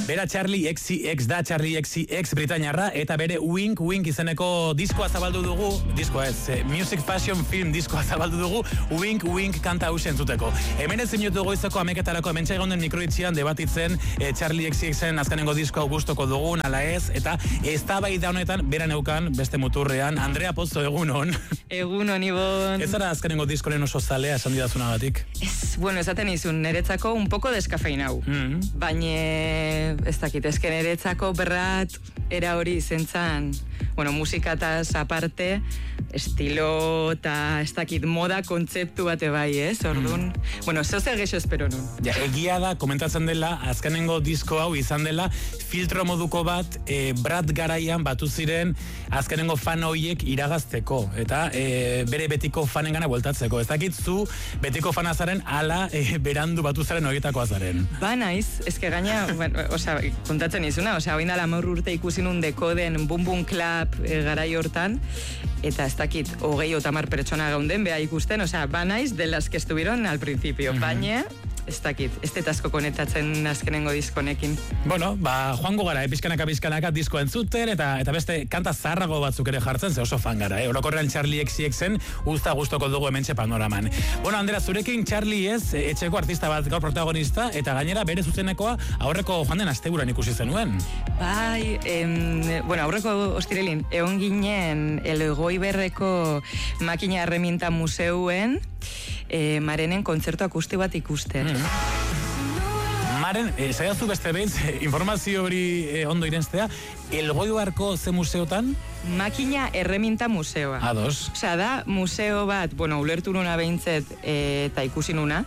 Bera Charlie XCX da, Charlie XCX Britainiarra, eta bere Wink Wink izeneko diskoa zabaldu dugu, Music Fashion Film diskoa zabaldu dugu, Wink Wink kanta hau entzuteko. Hemen ez minutu goizeko ameketarako hemen txaigonden mikroitzian debatitzen Charlie XCXen azkenengo diskoa gustoko dugun, ala ez, eta eztabaida honetan bera neukan beste muturrean, Andrea Pozzo, egunon. Egunon, Ibon. Ez zara azkenengo diskoren oso zalea esan didazunagatik? Bueno, esaten izun, niretzako un poco deskafeinau. Baina, ez dakit, ezken niretzako berrat era hori zentzan, bueno, musikataz aparte, estilo eta ez dakit moda kontzeptu bate bai, ez? Orduan, bueno, zoze gexo espero nun. Ja, egia da, komentatzen dela, azkenengo disko hau izan dela, filtro moduko bat, Brad garaian batu ziren azkenengo fan horiek iragazteko, eta bere betiko fanengana bueltatzeko. Ez dakit zu betiko fana zaren, ala berandu batu zaren horietako azaren. Ba naiz, ezke gaina, bueno, osea, kontatzen izuna, osea, hoin dala 10 urte ikusi nun Dekoden Boom Boom Club garai hortan, eta ez dakit, 20-30 pertsona gaunden beha ikusten, osea, ba naiz de las que estuvieron al principio, baina ez dakit, ez detazko konetatzen azkenengo diskonekin. Bueno, ba, joango gara, pizkanaka disko entzuten, eta beste kanta zaharrago batzuk ere jartzen, ze oso fan gara, orokorrean Charlie XCXen gustoko dugu hementxe panoraman. Bueno, Andrea, zurekin Charlie ez, etxeko artista bat gaur protagonista, eta gainera bere zuzenekoa aurreko joan den asteburuan ikusi zenuen. Bai, bueno, aurreko ostirelin, egon ginen Elgoiberreko Makina Erreminta Museuen, Marenen kontzertu akusti bat ikusten. Maren, saiazu beste behin, informazio hori ondo irentztea, Elgoibarko ze museotan? Makina Erreminta Museoa. Ados. Osea, da, museo bat, bueno, ulertu nuna behintzet, eta ikusi nuna,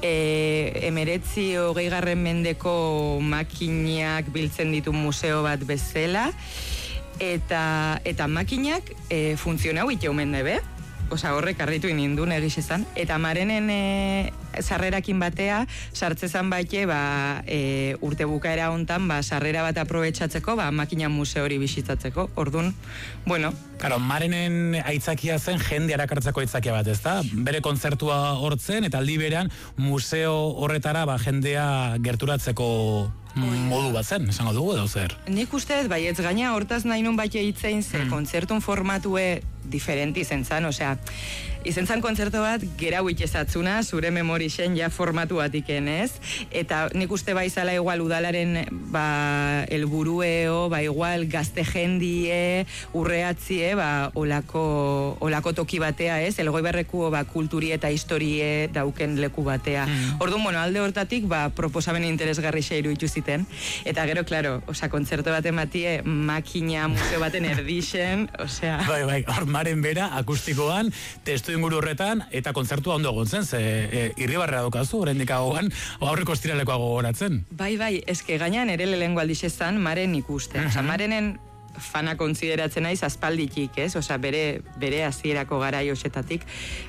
19-20 mendeko makinak biltzen ditu museo bat bezala, eta makinak funtzionau iteumen debe. Osa, horrek arritu inindun egiz ezan. Eta Marenen sarrerakin batea, sartzezan baite, urte bukaera hontan, sarrera bat aprobetxatzeko, makina museo hori bisitatzeko. Ordun, bueno. Claro, Marenen aitzakia zen jende arakartzeko aitzakia bat, ezta? Bere kontzertua hortzen, eta aldi berean museo horretara jendea gerturatzeko modu bat zen, esango dugu edo zer? Nik uste, baietz gaina hortaz nahi nun baite hitzein ze kontzertun formatue diferenti izen zan, osea, izen zan kontzertu bat gerau itezatzuna, zure memorixen ja formatu batiken, ez? Eta nik uste baizala igual udalaren elburueo, igual gazte jendie, urreatzie, olako toki batea, ez? Elgoibarreko kulturi eta historie dauken leku batea. Orduan, bueno, alde hortatik, proposamen interesgarri xeiru ituziten. Eta gero, klaro, osea, kontzertu bat ematie, makina museo baten erdixen, osea... Bai, hor Maren bera, akustikoan, testu inguru horretan, eta kontzertua ondo gontzen, ze irribarrea dokazu, oraindik agoan, aurreko estiralekoa gogoratzen. Bai, eske gainan ere lehengo aldixezan Maren ikusten. Osea, Marenen fana konsideratzen naiz aspalditik, ez? Osea, bere hasierako garai hoxetatik,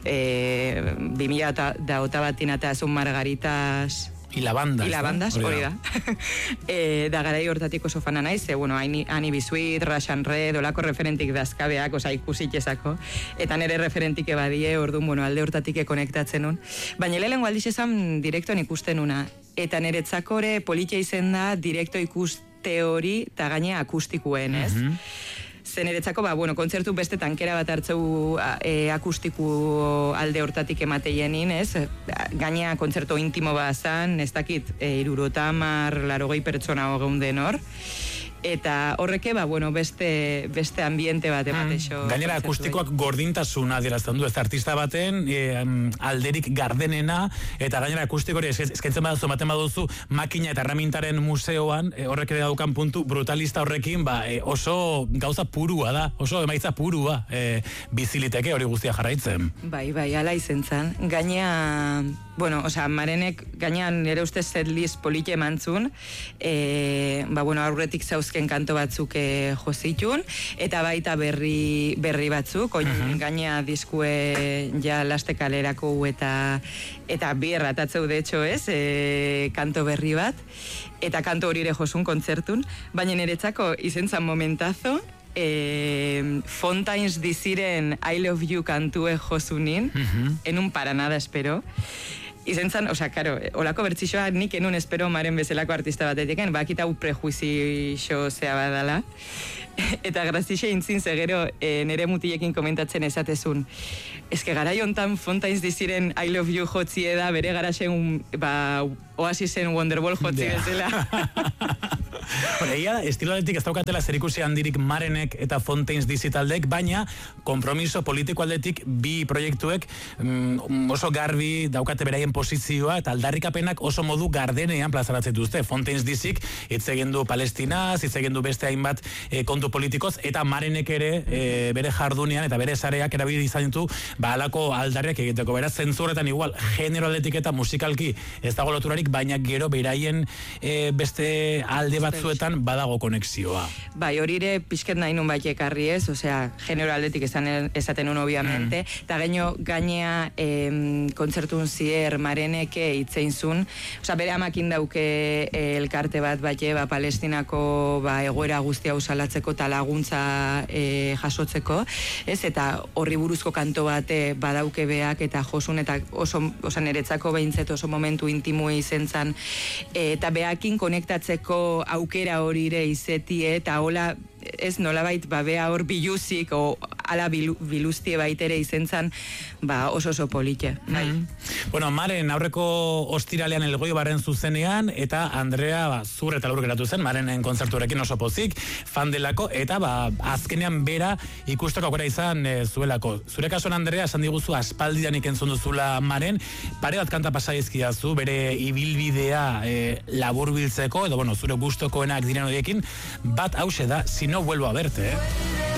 2008 eta azun Margaritas... Ilabandas, hori da. Da garai hortatik oso fana naiz, bueno, Ani Bisuit, Russian Red, olako referentik dazkabeak, oza, ikusitxezako, eta nire referentik ebadie, orduan, bueno, alde hortatik konektatzen nun. Baina lehenko aldiz esan direktoan ikusten nuna, eta niretzakore politia izen da direkto ikuste hori, eta gaine akustikuen, ez? Zeneretzako, bueno, kontzertu beste tankera bat hartzeu akustiku alde hortatik emateienin, ez? Gaina kontzertu intimo bat zan, ez dakit, 70-80 pertsona hogeunden hor. Eta horreke, bueno, beste ambiente bat emateixo. Gainera, akustikoak gordintasuna adierazten du, ez artista baten alderik gardenena, eta gainera akustiko hori eskaintzen baduzu, ematen baduzu makina eta erramintaren museoan, horrek ere daukan puntu brutalista horrekin, oso gauza purua da, oso emaitza purua biziliteke hori guztia jarraitzen. Bai, ala izen zan. Gaina, bueno, osea, Marenek gainean nire ustez setlist polite emantzun, bueno, aurretik zauzken kanto batzuk jozitun, eta baita berri batzuk, gaina diskue ja laste kalerako eta birratatzeu de hecho, ez, kanto berri bat, eta kanto hori ere josun kontzertun, baina niretzako izentzan momentazo, Fontaines diziren I Love You kantue josunin, en un para nada espero, izen zan, karo, olako bertzixoa nik enun espero Maren bezalako artista batetiken, bakita hu prejuizio zea badala. Eta grazixe intzin zegero nere mutiekin komentatzen esatezun. Eske garai hontan Fontaines diziren I Love You jotzie da, bere garaxen Oasisen Wonderwall jotzie bezala. Egia, estiloaletik ez daukatela zerikusi handirik Marenek eta Fontaines dizitaldek, baina kompromiso politiko aldetik bi proiektuek oso garbi daukate beraien posizioa eta aldarrikapenak oso modu gardenean plazaratzen duzte. Fontaines dizik hitz egin du Palestinaz, hitz egin du beste hainbat kontu politikoz, eta Marenek ere bere jardunean eta bere sareak erabili izan ditu halako aldarriak egiteko. Beraz, zentzuretan igual, genero aldetik eta musikalki ez dago loturarik, baina gero beraien beste alde batzuetan badago konexioa. Bai, horire pixket nahi nun baita ekarri ez, genero aldetik esaten un obviamente, eta gainea kontzertun zier Mareneke itzein zun, bere amakin dauke elkarte bat baita Palestinako egoera guztia usalatzeko eta laguntza jasotzeko, ez, eta horri buruzko kanto bate badauke beak eta josun, eta oso niretzako behintzet oso momentu intimua izen zan, eta beakin konektatzeko aukera horire izetie, eta hola, ez nolabait, bea hor biluzik, o ala biluztie baitere izen zan, oso polite. Bueno, Maren aurreko ostiralean Elgoibarren zuzenean, eta Andrea zur eta lur geratu zen, Marenen kontzerturekin oso pozik, fan delako, eta azkenean bera ikusteko aukera izan zuelako. Zure kasuan, Andrea, esan diguzu aspaldidanik entzun duzula Maren, pare bat kanta pasaizkidazu, bere ibilbidea laburbiltzeko, edo zure gustokoenak diren horiekin, bat hause da, si no vuelvo a verte,